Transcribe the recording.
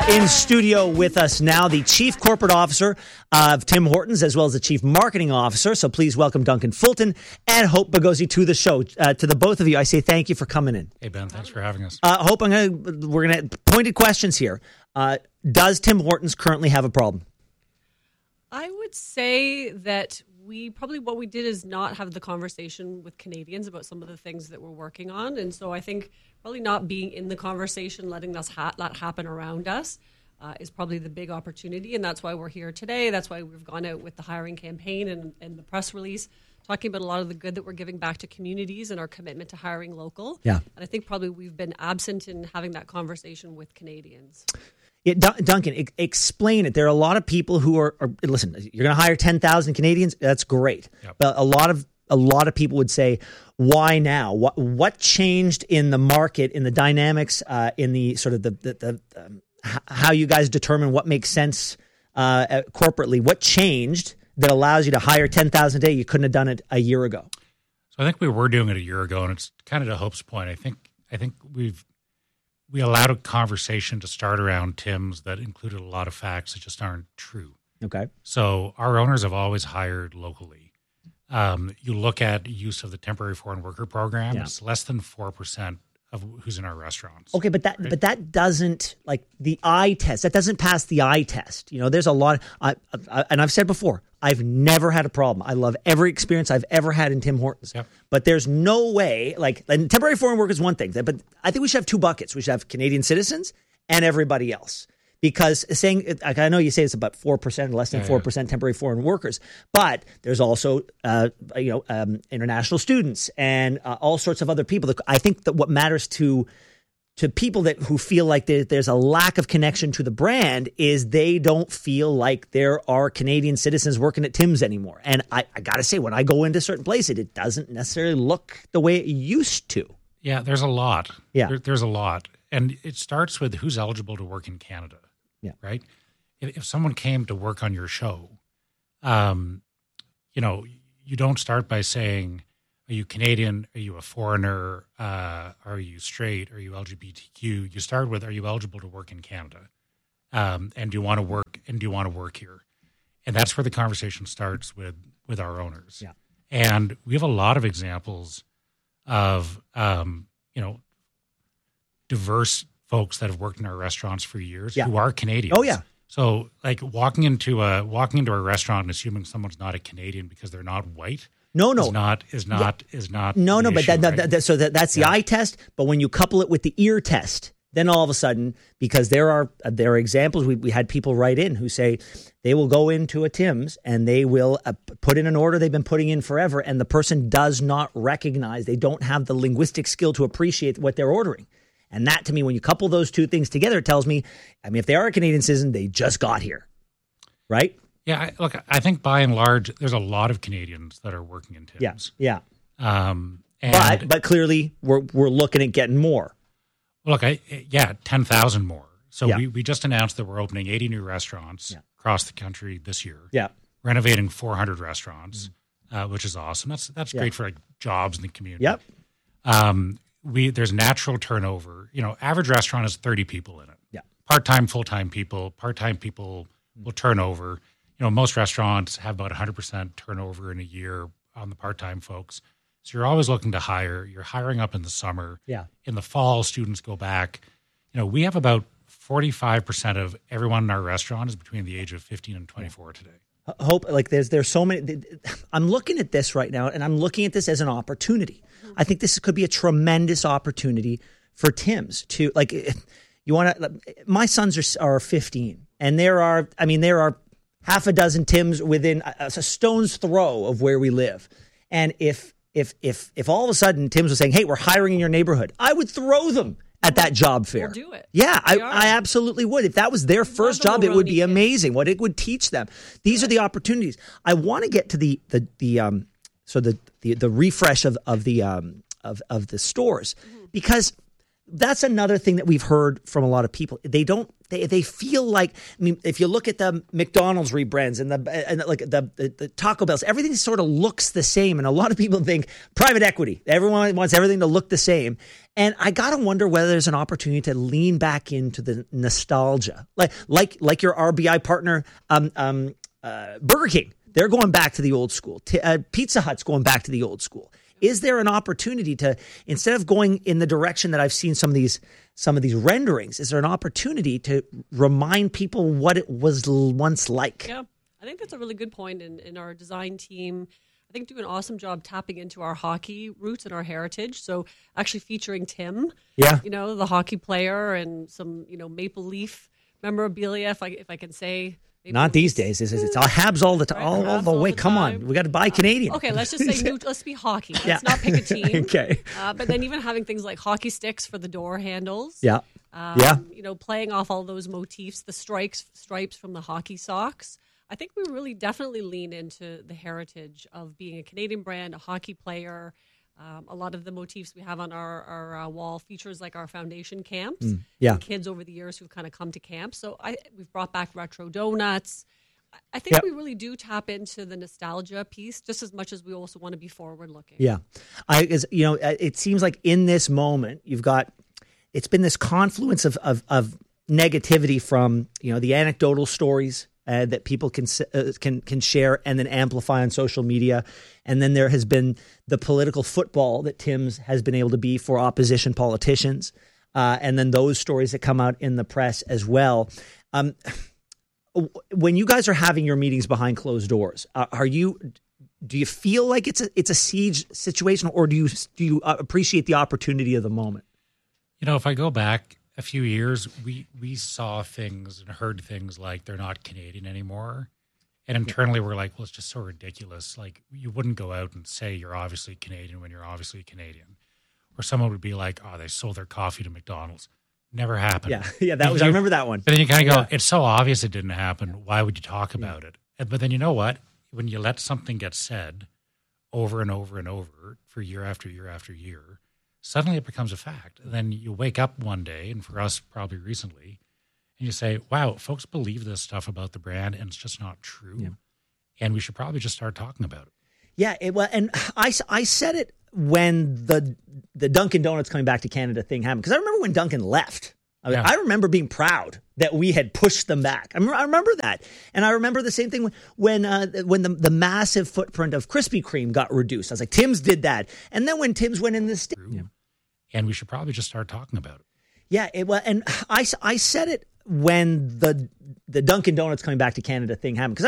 In studio with us now, the Chief Corporate Officer of Tim Hortons, as well as the Chief Marketing Officer. So please welcome Duncan Fulton and Hope Bagozzi to the show. To the both of you, I say thank you for coming in. Hey, Ben, thanks for having us. Hope, we're going to pointed questions here. Does Tim Hortons currently have a problem? I would say that what we did is not have the conversation with Canadians about some of the things that we're working on. And so I think probably not being in the conversation, letting that happen around us is probably the big opportunity. And that's why we're here today. That's why we've gone out with the hiring campaign and the press release, talking about a lot of the good that we're giving back to communities and our commitment to hiring local. Yeah. And I think probably we've been absent in having that conversation with Canadians. Yeah, Duncan, explain it. There are a lot of people who are listen, you're going to hire 10,000 Canadians. That's great. Yep. But a lot of people would say, why now? What changed in the market, in the dynamics, in the sort of the how you guys determine what makes sense corporately? What changed that allows you to hire 10,000 a day? You couldn't have done it a year ago. So I think we were doing it a year ago, and it's kind of to Hope's point. I think we allowed a conversation to start around Tim's that included a lot of facts that just aren't true. Okay. So our owners have always hired locally. You look at use of the temporary foreign worker program, it's less than 4% of who's in our restaurants. Okay, but that doesn't, like, the eye test, that doesn't pass the eye test. You know, there's a lot, and I've said before, I've never had a problem. I love every experience I've ever had in Tim Hortons. Yep. But there's no way, and temporary foreign work is one thing, but I think we should have two buckets. We should have Canadian citizens and everybody else. Because saying, I know you say it's about 4%, less than 4% temporary foreign workers, but there's also, international students and all sorts of other people. I think that what matters to people who feel like there's a lack of connection to the brand is they don't feel like there are Canadian citizens working at Tim's anymore. And I got to say, when I go into certain places, it doesn't necessarily look the way it used to. Yeah, there's a lot. Yeah. There's a lot. And it starts with who's eligible to work in Canada. Yeah. Right. If someone came to work on your show, you don't start by saying, are you Canadian? Are you a foreigner? Are you straight? Are you LGBTQ? You start with, are you eligible to work in Canada? And do you want to work? And do you want to work here? And that's where the conversation starts with our owners. Yeah. And we have a lot of examples of, diverse folks that have worked in our restaurants for years who are Canadians. Oh yeah. So like walking into a restaurant and assuming someone's not a Canadian because they're not white. No. Is not. No. But issue, that's the eye test. But when you couple it with the ear test, then all of a sudden, because there are examples, we had people write in who say they will go into a Tim's and they will put in an order they've been putting in forever, and the person does not recognize, they don't have the linguistic skill to appreciate what they're ordering. And that, to me, when you couple those two things together, it tells me, if they are a Canadian citizen, they just got here, right? Yeah, I think by and large, there's a lot of Canadians that are working in Tim's. Yeah. But clearly, we're looking at getting more. Look, 10,000 more. So we just announced that we're opening 80 new restaurants across the country this year. Yeah, renovating 400 restaurants, which is awesome. That's great for jobs in the community. Yep. There's natural turnover. Average restaurant has 30 people in it. Yeah. Part-time, full-time people. Part-time people will turn over. Most restaurants have about 100% turnover in a year on the part-time folks. So you're always looking to hire. You're hiring up in the summer. Yeah. In the fall, students go back. We have about 45% of everyone in our restaurant is between the age of 15 and 24 today. Hope, there's so many. I'm looking at this right now, and I'm looking at this as an opportunity. I think this could be a tremendous opportunity for Tim's to my sons are 15, and there are half a dozen Tim's within a stone's throw of where we live. And if all of a sudden Tim's was saying, "Hey, we're hiring in your neighborhood," I would throw them at that job fair. We'll do it. Yeah, I absolutely would. If that was their first job, it would be amazing what it would teach them. These are the opportunities. I want to get to the refresh of the stores, because that's another thing that we've heard from a lot of people. They feel like, if you look at the McDonald's rebrands and the Taco Bells, everything sort of looks the same. And a lot of people think private equity, everyone wants everything to look the same. And I gotta wonder whether there's an opportunity to lean back into the nostalgia, like your RBI partner, Burger King. They're going back to the old school. Pizza Hut's going back to the old school. Is there an opportunity to, instead of going in the direction that I've seen some of these renderings, is there an opportunity to remind people what it was once like? Yeah, I think that's a really good point. In our design team, I think do an awesome job tapping into our hockey roots and our heritage. So actually featuring Tim, the hockey player, and some Maple Leaf memorabilia, if I can say. Not these days. It's all Habs all the time, all the way. Come on, we got to buy Canadian. Okay, let's just say let's be hockey. Let's not pick a team. Okay. But then even having things like hockey sticks for the door handles. Yeah. Playing off all those motifs, the stripes from the hockey socks. I think we really definitely lean into the heritage of being a Canadian brand, a hockey player. A lot of the motifs we have on our wall features like our foundation camps. Kids over the years who've kind of come to camp. So we've brought back retro donuts. I think we really do tap into the nostalgia piece just as much as we also want to be forward looking. Yeah. It seems like in this moment it's been this confluence of negativity from, the anecdotal stories that people can share and then amplify on social media. And then there has been the political football that Tim's has been able to be for opposition politicians. And then those stories that come out in the press as well. When you guys are having your meetings behind closed doors, do you feel like it's a siege situation, or do you appreciate the opportunity of the moment? If I go back a few years, we saw things and heard things like they're not Canadian anymore. And internally we're like, well, it's just so ridiculous. Like, you wouldn't go out and say you're obviously Canadian when you're obviously Canadian. Or someone would be like, oh, they sold their coffee to McDonald's. Never happened. Yeah, I remember that one. But then you kind of go, it's so obvious it didn't happen. Why would you talk about it? But then you know what? When you let something get said over and over and over for year after year after year, suddenly it becomes a fact. And then you wake up one day, and for us probably recently, and you say, wow, folks believe this stuff about the brand and it's just not true. Yeah. And we should probably just start talking about it. Yeah, and I said it when the Dunkin' Donuts coming back to Canada thing happened. Because I remember when Dunkin' left. I remember being proud that we had pushed them back. I remember that. And I remember the same thing when the massive footprint of Krispy Kreme got reduced. I was like, Tim's did that. And then when Tim's went in the state. And we should probably just start talking about it. Yeah, and I said it when the Dunkin' Donuts coming back to Canada thing happened. Because